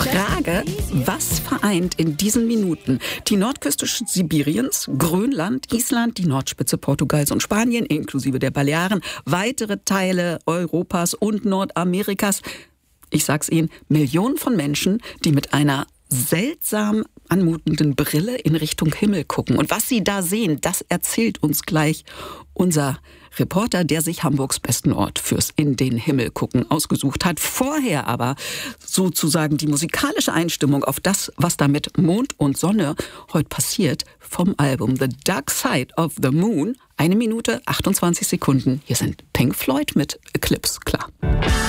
Frage, was vereint in diesen Minuten die Nordküste Sibiriens, Grönland, Island, die Nordspitze Portugals und Spanien, inklusive der Balearen, weitere Teile Europas und Nordamerikas? Ich sag's Ihnen, Millionen von Menschen, die mit einer seltsam anmutenden Brille in Richtung Himmel gucken. Und was sie da sehen, das erzählt uns gleich unser Reporter, der sich Hamburgs besten Ort fürs In den Himmel gucken ausgesucht hat. Vorher aber sozusagen die musikalische Einstimmung auf das, was da mit Mond und Sonne heute passiert, vom Album The Dark Side of the Moon. 1 Minute, 28 Sekunden. Hier sind Pink Floyd mit Eclipse, klar.